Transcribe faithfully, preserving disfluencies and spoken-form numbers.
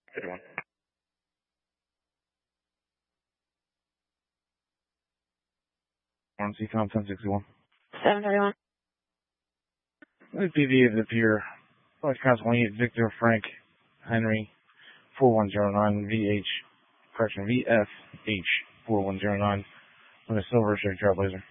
Good one. One C com ten sixty-one. seven thirty-one. The P V of the Pier, Flight Council twenty-eight, Victor Frank Henry four one zero nine V H, correction, V F H four one zero nine, with a silver straight trailblazer.